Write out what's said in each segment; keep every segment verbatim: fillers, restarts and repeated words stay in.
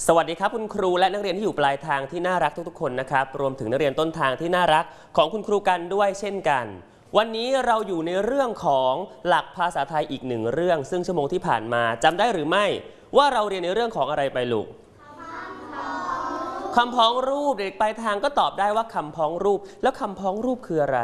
สวัสดีครับคุณครูและนักเรียนที่อยู่ปลายทางที่น่ารักทุกๆคนนะครับรวมถึงนักเรียนต้นทางที่น่ารักของคุณครูกันด้วยเช่นกันวันนี้เราอยู่ในเรื่องของหลักภาษาไทยอีกหนึ่งเรื่องซึ่งชั่วโมงที่ผ่านมาจำได้หรือไม่ว่าเราเรียนในเรื่องของอะไรไปลูกคำพ้องรูปเด็กปลายทางก็ตอบได้ว่าคำพ้องรูปแล้วคำพ้องรูปคืออะไร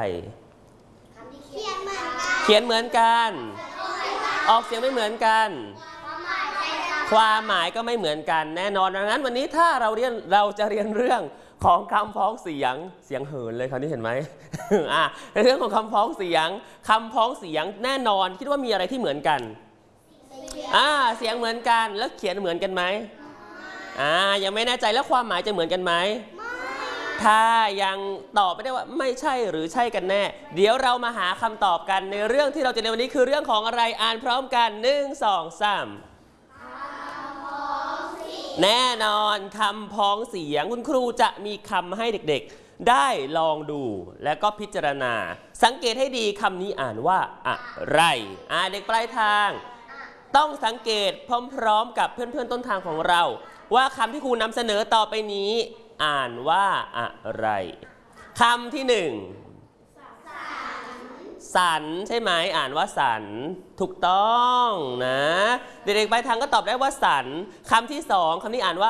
เขียนเหมือนกันออกเสียงไม่เหมือนกันความหมายก็ไม่เหมือนกันแน่นอนดังนั้นวันนี้ถ้าเราเรียนเราจะเรียนเรื่องของคำพ้องเสียงเสียงเหินเลยคราวนี้เห็นไหม อ่ะเรื่องของคำพ้องเสียงคำพ้องเสียงแน่นอนคิดว่ามีอะไรที่เหมือนกันอ่าเสียงเหมือนกันแล้วเขียนเหมือนกันไหมอ่ายังไม่แน่ใจแล้วความหมายจะเหมือนกันไหมถ้ายังตอบไม่ได้ว่าไม่ใช่หรือใช่กันแน่เดี๋ยวเรามาหาคำตอบกันในเรื่องที่เราจะเรียนวันนี้คือเรื่องของอะไรอ่านพร้อมกันหนึ่งสองสามแน่นอนคำพ้องเสียงคุณครูจะมีคำให้เด็กๆได้ลองดูและก็พิจารณาสังเกตให้ดีคำนี้อ่านว่าอะไรอ่าเด็กปลายทางต้องสังเกตพร้อมๆกับเพื่อนๆต้นทางของเราว่าคำที่ครูนำเสนอต่อไปนี้อ่านว่าอะไรคำที่หนึ่งสันใช่ไหมอ่านว่าสันถูกต้องนะเด็กๆปลายทางก็ตอบได้ว่าสันคำที่สองคำนี้อ่านว่า